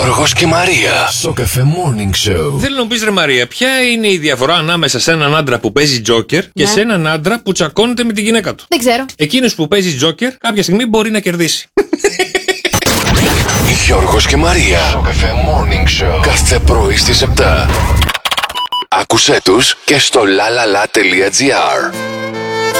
Γιώργος και Μαρία. Στο Cafe Morning Show. Θέλω να μου πεις, ρε Μαρία, ποια είναι η διαφορά ανάμεσα σε έναν άντρα που παίζει τζόκερ και σε έναν άντρα που τσακώνεται με τη γυναίκα του? Δεν ξέρω. Εκείνος που παίζει τζόκερ κάποια στιγμή μπορεί να κερδίσει. Γιώργος και Μαρία. Στο Cafe Morning Show. Κάθε πρωί στις 7. Άκουσέ τους και στο lalala.gr.